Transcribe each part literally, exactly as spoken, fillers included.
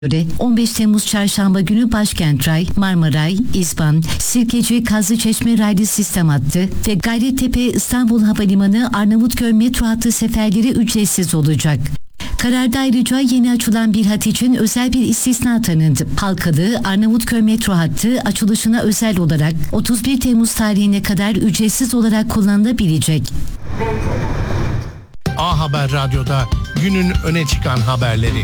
on beş Temmuz Çarşamba günü Başkent Ray, Marmaray, İzban, Sirkeci, Kazlıçeşme raylı sistem hattı ve Gayrettepe İstanbul Havalimanı Arnavutköy metro hattı seferleri ücretsiz olacak. Kararda ayrıca yeni açılan bir hat için özel bir istisna tanındı. Halkalı Arnavutköy metro hattı açılışına özel olarak otuz bir Temmuz tarihine kadar ücretsiz olarak kullanılabilecek. A Haber Radyo'da günün öne çıkan haberleri.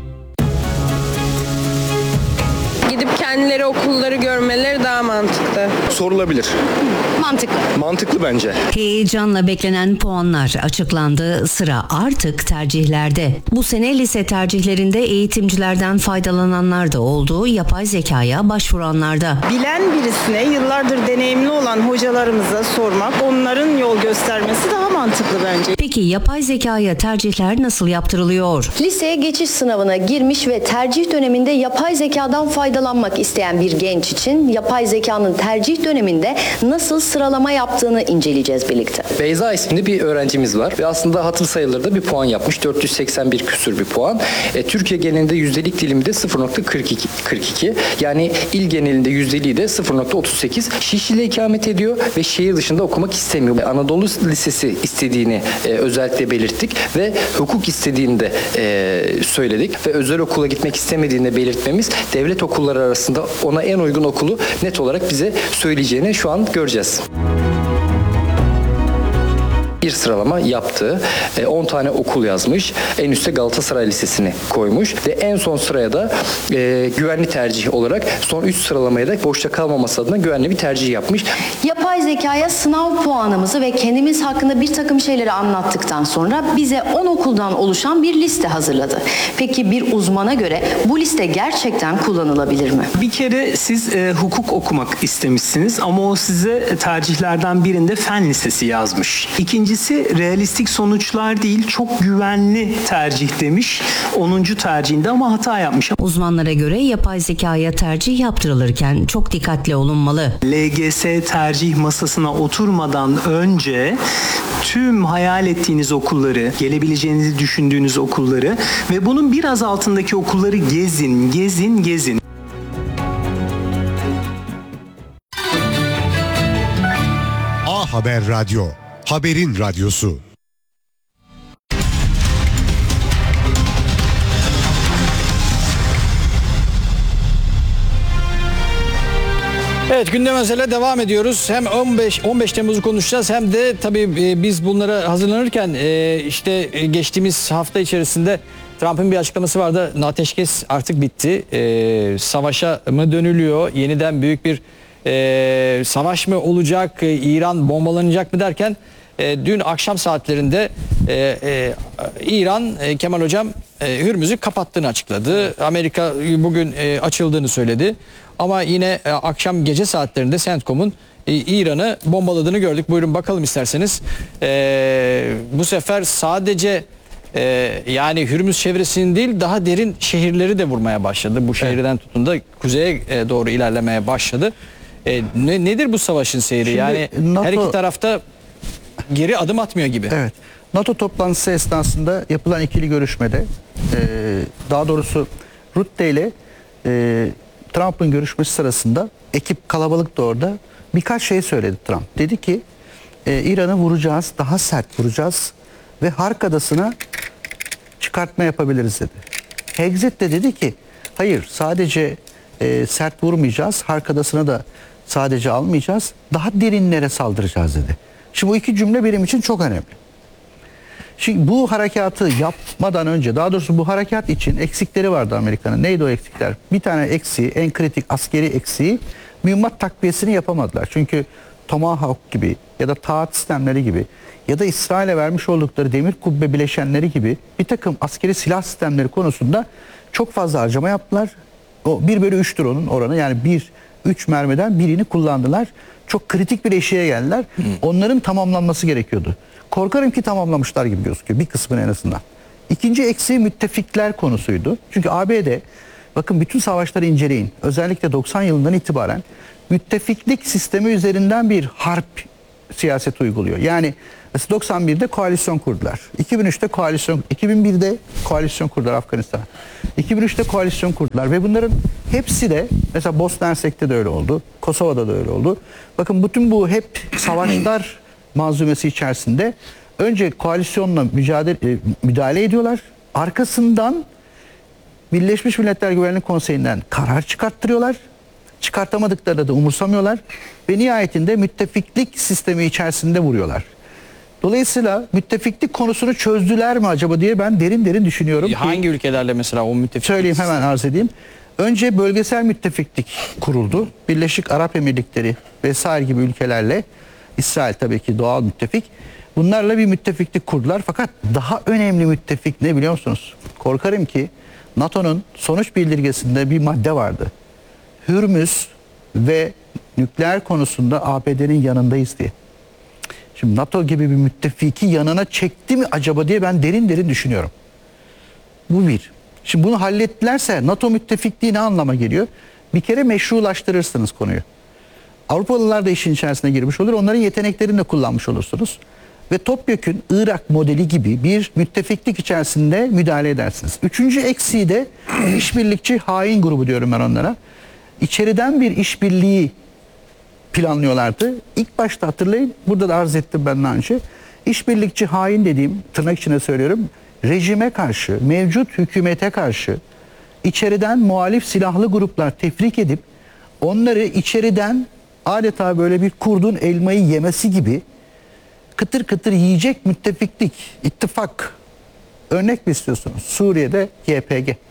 Gidip kendileri okulları görmeleri daha mantıklı. Sorulabilir. Mantıklı. Mantıklı bence. Heyecanla beklenen puanlar açıklandı. Sıra artık tercihlerde. Bu sene lise tercihlerinde eğitimcilerden faydalananlar da oldu. Yapay zekaya başvuranlarda. Bilen birisine yıllardır deneyimli olan hocalarımıza sormak, onların yol göstermesi daha mantıklı bence. Peki yapay zekaya tercihler nasıl yaptırılıyor? Liseye geçiş sınavına girmiş ve tercih döneminde yapay zekadan faydalanmak isteyen bir genç için yapay zekanın tercih döneminde nasıl sıralama yaptığını inceleyeceğiz birlikte. Beyza isminde bir öğrencimiz var ve aslında hatır sayılarda bir puan yapmış. dört yüz seksen bir küsür bir puan. E, Türkiye genelinde yüzdelik dilimde sıfır nokta kırk iki. Yani il genelinde yüzdeliği de sıfır nokta otuz sekiz. Şişli'de ikamet ediyor ve şehir dışında okumak istemiyor. Anadolu Lisesi istediğini e, özellikle belirttik ve hukuk istediğini de e, söyledik ve özel okula gitmek istemediğini de belirtmemiz devlet okulları arasında ona en uygun okulu net olarak bize söyleyeceğini şu an göreceğiz. Bir sıralama yaptı. on tane okul yazmış. En üstte Galatasaray Lisesi'ni koymuş. Ve en son sıraya da e, güvenli tercih olarak son üç sıralamaya da boşta kalmaması adına güvenli bir tercih yapmış. Yapay zekaya sınav puanımızı ve kendimiz hakkında bir takım şeyleri anlattıktan sonra bize on okuldan oluşan bir liste hazırladı. Peki bir uzmana göre bu liste gerçekten kullanılabilir mi? Bir kere siz e, hukuk okumak istemişsiniz ama o size tercihlerden birinde fen lisesi yazmış. İkinci İkincisi realistik sonuçlar değil, çok güvenli tercih demiş. onuncu tercihinde ama hata yapmış. Uzmanlara göre yapay zekaya tercih yaptırılırken çok dikkatli olunmalı. L G S tercih masasına oturmadan önce tüm hayal ettiğiniz okulları, gelebileceğinizi düşündüğünüz okulları ve bunun biraz altındaki okulları gezin, gezin, gezin. A Haber Radyo, haberin radyosu. Evet, gündem mesele devam ediyoruz. Hem on beş on beş Temmuz'u konuşacağız hem de tabii biz bunlara hazırlanırken işte geçtiğimiz hafta içerisinde Trump'ın bir açıklaması vardı. Ateşkes artık bitti. Savaşa mı dönülüyor? Yeniden büyük bir Ee, savaş mı olacak, ee, İran bombalanacak mı derken e, dün akşam saatlerinde e, e, İran e, Kemal Hocam e, Hürmüz'ü kapattığını açıkladı. Amerika bugün e, açıldığını söyledi. Ama yine e, akşam gece saatlerinde CENTCOM'un e, İran'ı bombaladığını gördük. Buyurun bakalım isterseniz. E, bu sefer sadece e, yani Hürmüz çevresinin değil daha derin şehirleri de vurmaya başladı. Bu şehirden evet. tutun da kuzeye e, doğru ilerlemeye başladı. E, ne, nedir bu savaşın seyri? Şimdi yani NATO, her iki tarafta geri adım atmıyor gibi. Evet. NATO toplantısı esnasında yapılan ikili görüşmede e, daha doğrusu Rutte ile e, Trump'ın görüşmesi sırasında ekip kalabalık da orada birkaç şey söyledi Trump. Dedi ki e, İran'ı vuracağız, daha sert vuracağız ve Hark Adası'na çıkartma yapabiliriz dedi. Hexit de dedi ki hayır sadece e, sert vurmayacağız, Hark Adası'na da sadece almayacağız, daha derinlere saldıracağız dedi. Şimdi bu iki cümle benim için çok önemli. Şimdi bu harekatı yapmadan önce, daha doğrusu bu harekat için eksikleri vardı Amerika'nın. Neydi o eksikler? Bir tane eksiği, en kritik askeri eksiği, mühimmat takviyesini yapamadılar. Çünkü Tomahawk gibi ya da taat sistemleri gibi ya da İsrail'e vermiş oldukları demir kubbe bileşenleri gibi bir takım askeri silah sistemleri konusunda çok fazla harcama yaptılar. O bir bölü üçtür onun oranı, yani bir üç mermiden birini kullandılar. Çok kritik bir eşiğe geldiler. Hı. Onların tamamlanması gerekiyordu. Korkarım ki tamamlamışlar gibi gözüküyor. Bir kısmını en azından. İkinci eksiği müttefikler konusuydu. Çünkü A B D, bakın bütün savaşları inceleyin. Özellikle doksan yılından itibaren müttefiklik sistemi üzerinden bir harp siyaseti uyguluyor. Yani Mesela doksan birde koalisyon kurdular. iki bin üçte koalisyon, iki bin birde koalisyon kurdular Afganistan. iki bin üçte koalisyon kurdular ve bunların hepsi de mesela Bosna Hersek'te de öyle oldu. Kosova'da da öyle oldu. Bakın bütün bu hep savaşlar manzumesi içerisinde önce koalisyonla mücadele, müdahale ediyorlar. Arkasından Birleşmiş Milletler Güvenlik Konseyi'nden karar çıkarttırıyorlar. Çıkartamadıklarını da umursamıyorlar. Ve nihayetinde müttefiklik sistemi içerisinde vuruyorlar. Dolayısıyla müttefiklik konusunu çözdüler mi acaba diye ben derin derin düşünüyorum. Hangi ki, ülkelerle mesela o müttefiklik? Söyleyeyim, hemen arz edeyim. Önce bölgesel müttefiklik kuruldu. Birleşik Arap Emirlikleri vesaire gibi ülkelerle, İsrail tabii ki doğal müttefik. Bunlarla bir müttefiklik kurdular. Fakat daha önemli müttefik ne biliyor musunuz? Korkarım ki NATO'nun sonuç bildirgesinde bir madde vardı. Hürmüz ve nükleer konusunda A B D'nin yanındayız diye. Şimdi NATO gibi bir müttefiki yanına çekti mi acaba diye ben derin derin düşünüyorum. Bu bir. Şimdi bunu hallettilerse NATO müttefikliği ne anlama geliyor? Bir kere meşrulaştırırsınız konuyu. Avrupalılar da işin içerisine girmiş olur. Onların yeteneklerini de kullanmış olursunuz. Ve topyekün Irak modeli gibi bir müttefiklik içerisinde müdahale edersiniz. Üçüncü eksiği de işbirlikçi hain grubu diyorum ben onlara. İçeriden bir işbirliği planlıyorlardı. İlk başta hatırlayın, burada da arz ettim ben daha önce. İşbirlikçi hain dediğim, tırnak içine söylüyorum, rejime karşı, mevcut hükümete karşı içeriden muhalif silahlı gruplar tefrik edip onları içeriden adeta böyle bir kurdun elmayı yemesi gibi kıtır kıtır yiyecek müttefiklik, ittifak. Örnek mi istiyorsunuz? Suriye'de Y P G.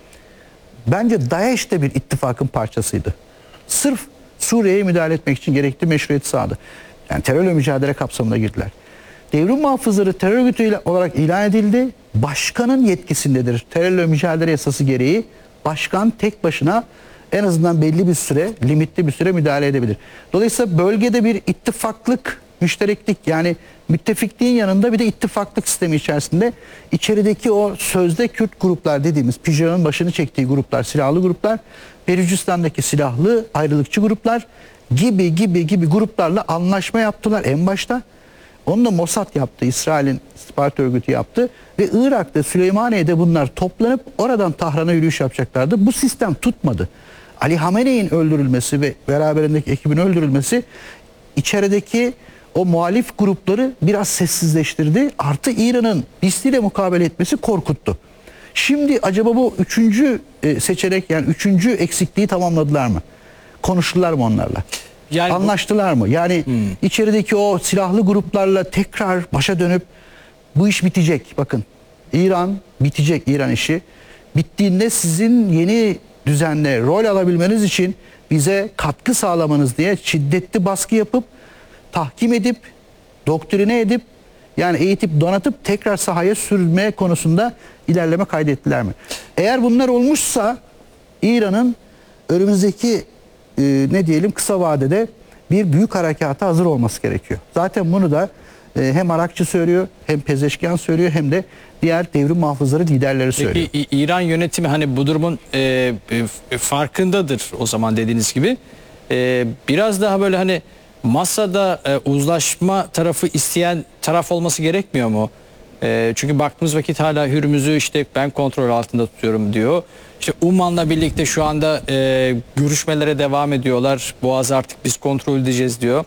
Bence DAEŞ de bir ittifakın parçasıydı. Sırf Suriye'ye müdahale etmek için gerekli meşruiyeti sağladı. Yani terörle mücadele kapsamında girdiler. Devrim muhafızları terör örgütü olarak ilan edildi. Başkanın yetkisindedir. Terörle mücadele yasası gereği başkan tek başına en azından belli bir süre, limitli bir süre müdahale edebilir. Dolayısıyla bölgede bir ittifaklık, müştereklik, yani müttefikliğin yanında bir de ittifaklık sistemi içerisinde içerideki o sözde Kürt gruplar dediğimiz, P J K'nın başını çektiği gruplar, silahlı gruplar, Belucistan'daki silahlı ayrılıkçı gruplar gibi gibi gibi gruplarla anlaşma yaptılar en başta. Onu da Mossad yaptı, İsrail'in istihbarat örgütü yaptı ve Irak'ta, Süleymaniye'de bunlar toplanıp oradan Tahran'a yürüyüş yapacaklardı. Bu sistem tutmadı. Ali Hamene'nin öldürülmesi ve beraberindeki ekibin öldürülmesi içerideki o muhalif grupları biraz sessizleştirdi. Artı İran'ın B I S T ile mukabele etmesi korkuttu. Şimdi acaba bu üçüncü seçenek, yani üçüncü eksikliği tamamladılar mı? Konuştular mı onlarla? Yani anlaştılar bu... mı? Yani hmm. içerideki o silahlı gruplarla tekrar başa dönüp bu iş bitecek. Bakın, İran bitecek, İran işi. Bittiğinde sizin yeni düzenle rol alabilmeniz için bize katkı sağlamanız diye şiddetli baskı yapıp tahkim edip, doktrine edip, yani eğitip donatıp tekrar sahaya sürmeye konusunda ilerleme kaydettiler mi? Eğer bunlar olmuşsa İran'ın önümüzdeki e, ne diyelim kısa vadede bir büyük harekata hazır olması gerekiyor. Zaten bunu da e, hem Arakçı söylüyor, hem Pezeşkian söylüyor, hem de diğer devrim muhafızları liderleri söylüyor. Peki İran yönetimi hani bu durumun e, e, farkındadır o zaman dediğiniz gibi. E, biraz daha böyle hani masada e, uzlaşma tarafı isteyen taraf olması gerekmiyor mu? E, çünkü baktığımız vakit hala Hürmüz'ü işte ben kontrol altında tutuyorum diyor. İşte Umman'la birlikte şu anda e, görüşmelere devam ediyorlar. Boğaz'ı artık biz kontrol edeceğiz diyor.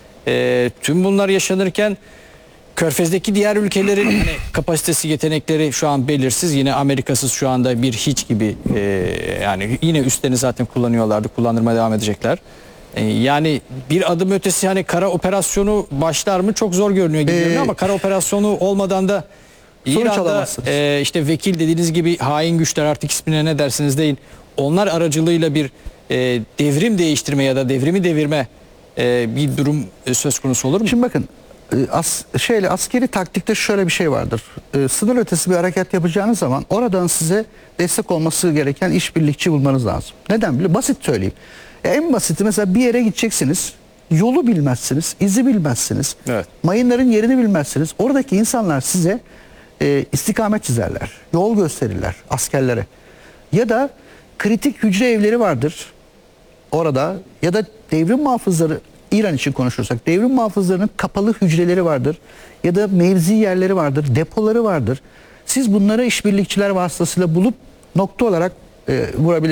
E, tüm bunlar yaşanırken Körfez'deki diğer ülkelerin hani kapasitesi, yetenekleri şu an belirsiz. Yine Amerikasız şu anda bir hiç gibi e, yani yine üstlerini zaten kullanıyorlardı. Kullandırmaya devam edecekler. E, yani bir adım ötesi hani kara operasyonu başlar mı çok zor görünüyor gibi ee, ama kara operasyonu olmadan da İran'da e, işte vekil dediğiniz gibi hain güçler, artık ismine ne dersiniz deyin, onlar aracılığıyla bir e, devrim değiştirme ya da devrimi devirme e, bir durum e, söz konusu olur mu? Şimdi bakın, As, şeyle askeri taktikte şöyle bir şey vardır. E, sınır ötesi bir hareket yapacağınız zaman oradan size destek olması gereken işbirlikçi bulmanız lazım. Neden biliyor? Basit söyleyeyim. E, en basiti mesela bir yere gideceksiniz. Yolu bilmezsiniz, izi bilmezsiniz. Evet. Mayınların yerini bilmezsiniz. Oradaki insanlar size e, istikamet çizerler. Yol gösterirler askerlere. Ya da kritik hücre evleri vardır orada. Ya da devrim muhafızları İran için konuşursak devrim muhafızlarının kapalı hücreleri vardır ya da mevzi yerleri vardır, depoları vardır. Siz bunları işbirlikçiler vasıtasıyla bulup nokta olarak e, vurabilirsiniz.